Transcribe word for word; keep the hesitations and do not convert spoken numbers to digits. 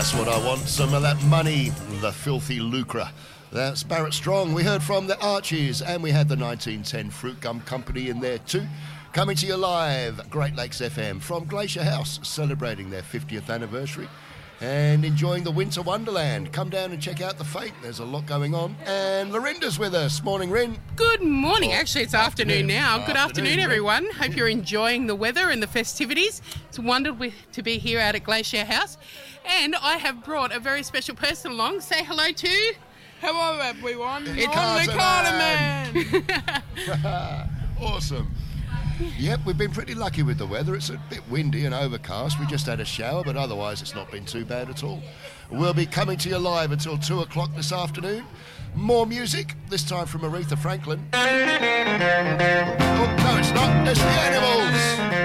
That's what I want, some of that money, the filthy lucre. That's Barrett Strong. We heard from the Archies, and we had the nineteen ten Fruit Gum Company in there too. Coming to you live, Great Lakes F M from Glacier House, celebrating their fiftieth anniversary and enjoying the winter wonderland. Come down and check out the Fate. There's a lot going on. And Lorinda's with us. Morning, Rin. Good morning. Actually, it's afternoon, afternoon now. oh, Good afternoon, afternoon everyone. Hope you're enjoying the weather and the festivities. It's wonderful to be here out at Glacier House. And I have brought a very special person along. Say hello to... Hello, everyone. It's I'm the Carter Carter Man. Awesome. Yep, we've been pretty lucky with the weather. It's a bit windy and overcast. We just had a shower, but otherwise it's not been too bad at all. We'll be coming to you live until two o'clock this afternoon. More music, this time from Aretha Franklin. Oh, no, it's not. It's the Animals.